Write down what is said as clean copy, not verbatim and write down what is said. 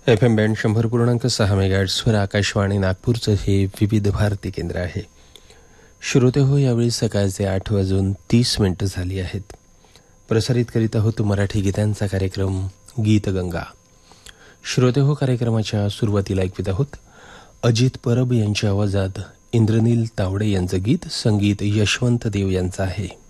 FM band 100.6 मेगाहर्ट्झवर Akashvani नागपूरचं हे विविध भारती केंद्र आहे. श्रोते हो, यावेळी सकाळचे 8:30 झाली आहेत. प्रसारित करीत आहोत मराठी गीतांचा कार्यक्रम गीतगंगा. श्रोते हो, कार्यक्रमाच्या सुरुवातीला ऐकवित आहोत अजित परब यांच्या आवाजात इंद्रनील तावडे यांचं गीत. संगीत यशवंत देव यांचं आहे.